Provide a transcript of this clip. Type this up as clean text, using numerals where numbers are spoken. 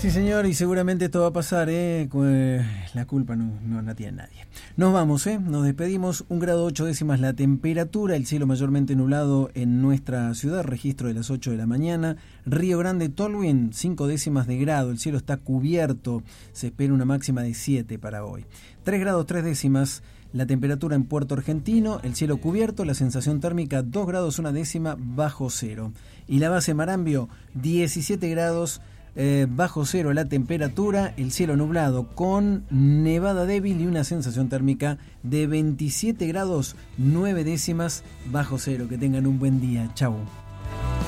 Sí, señor, y seguramente esto va a pasar, la culpa no la tiene nadie. Nos vamos, nos despedimos. 1 grado 8 décimas la temperatura, el cielo mayormente nublado en nuestra ciudad, registro de las 8 de la mañana. Río Grande, Tolwyn, 5 décimas de grado, el cielo está cubierto, se espera una máxima de 7 para hoy. 3 grados 3 décimas la temperatura en Puerto Argentino, el cielo cubierto, la sensación térmica 2 grados 1 décima bajo cero. Y la base Marambio, 17 grados bajo cero la temperatura, el cielo nublado con nevada débil y una sensación térmica de 27 grados 9 décimas bajo cero. Que tengan un buen día. Chau.